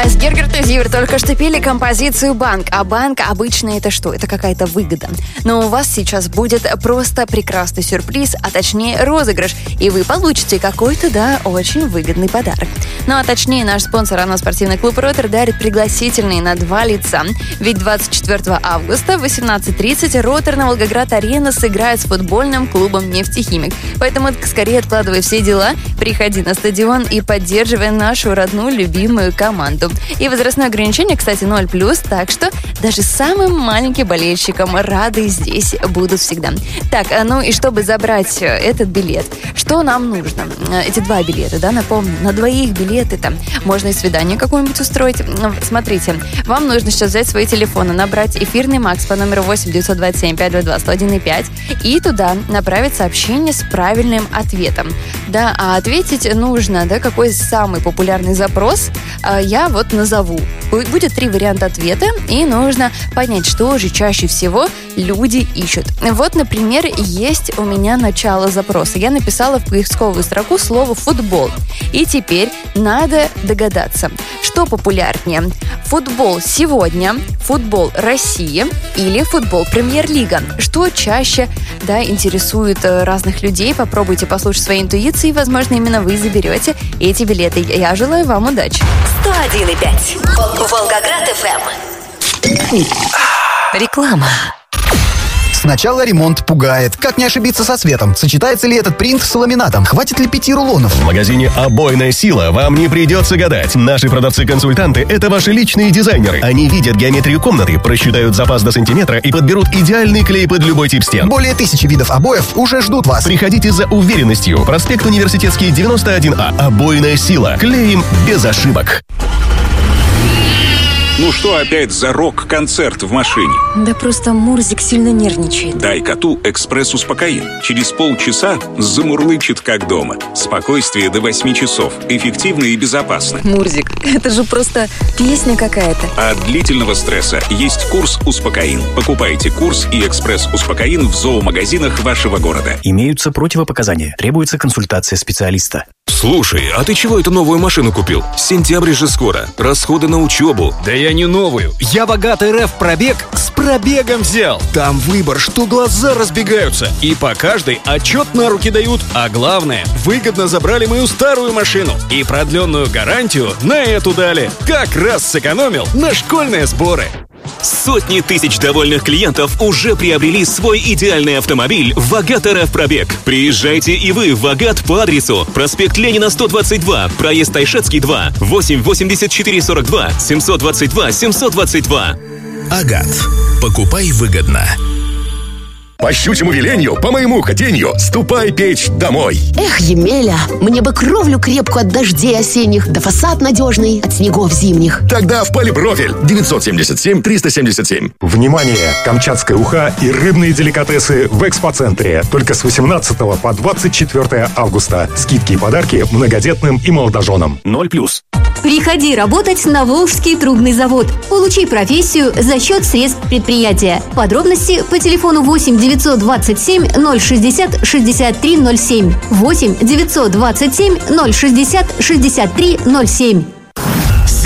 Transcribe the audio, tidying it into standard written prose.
Айсгергерт и Зивер только что пели композицию «Банк». А банк обычно это что? Это какая-то выгода. Но у вас сейчас будет просто прекрасный сюрприз, а точнее розыгрыш. И вы получите какой-то, очень выгодный подарок. Ну а точнее наш спонсор спортивный клуб «Ротор» дарит пригласительные на 2 лица. Ведь 24 августа в 18:30 «Ротор» на Волгоград-арена сыграет с футбольным клубом «Нефтехимик». Поэтому скорее откладывай все дела, приходи на стадион и поддерживай нашу родную любимую команду. И возрастное ограничение, кстати, 0+, так что даже самым маленьким болельщикам рады здесь будут всегда. Так, и чтобы забрать этот билет, что нам нужно? Эти 2 билета, напомню, на 2 билеты там можно и свидание какое-нибудь устроить. Смотрите, вам нужно сейчас взять свои телефоны, набрать эфирный МАКС по номеру 8 927 522 101,5 и туда направить сообщение с правильным ответом. Да, а ответить нужно, какой самый популярный запрос я назову. Будет 3 варианта ответа, и нужно понять, что же чаще всего люди ищут. Вот, например, есть у меня начало запроса. Я написала в поисковую строку слово «футбол». И теперь надо догадаться, что популярнее. Футбол сегодня, футбол России или футбол Премьер-лига. Что чаще, интересует разных людей. Попробуйте послушать своей интуиции, и, возможно, именно вы заберете эти билеты. Я желаю вам удачи. 101,5. Волгоград FM. Реклама. Сначала ремонт пугает. Как не ошибиться со цветом? Сочетается ли этот принт с ламинатом? Хватит ли 5 рулонов? В магазине «Обойная сила» вам не придется гадать. Наши продавцы-консультанты – это ваши личные дизайнеры. Они видят геометрию комнаты, просчитают запас до сантиметра и подберут идеальный клей под любой тип стен. Более 1000 видов обоев уже ждут вас. Приходите за уверенностью. Проспект Университетский, 91А. «Обойная сила». Клеим без ошибок. Ну что опять за рок-концерт в машине? Да просто Мурзик сильно нервничает. Дай коту экспресс-успокоин. Через полчаса замурлычет как дома. Спокойствие до 8 часов. Эффективно и безопасно. Мурзик, это же просто песня какая-то. От длительного стресса есть курс «Успокоин». Покупайте курс и экспресс-успокоин в зоомагазинах вашего города. Имеются противопоказания. Требуется консультация специалиста. Слушай, а ты чего эту новую машину купил? Сентябрь же скоро. Расходы на учебу. Да я не новую. Я в Агат РФ пробег с пробегом взял. Там выбор, что глаза разбегаются. И по каждой отчет на руки дают. А главное, выгодно забрали мою старую машину. И продленную гарантию на эту дали. Как раз сэкономил на школьные сборы. Сотни тысяч довольных клиентов уже приобрели свой идеальный автомобиль в Агат РФ пробег. Приезжайте и вы в Агат по адресу проспект Ленина 122, проезд Тайшетский 2, 8 84 42 722 722. Агат. Покупай выгодно. По щучьему велению, по моему хотению, ступай печь домой. Эх, Емеля, мне бы кровлю крепкую от дождей осенних, да фасад надежный от снегов зимних. Тогда в Полипрофиль 977 377. Внимание! Камчатская уха и рыбные деликатесы в экспоцентре. Только с 18 по 24 августа. Скидки и подарки многодетным и молодоженам. 0+. Приходи работать на Волжский трубный завод. Получи профессию за счет средств предприятия. Подробности по телефону 8 927 060 63 07. 8 927 060 63 07.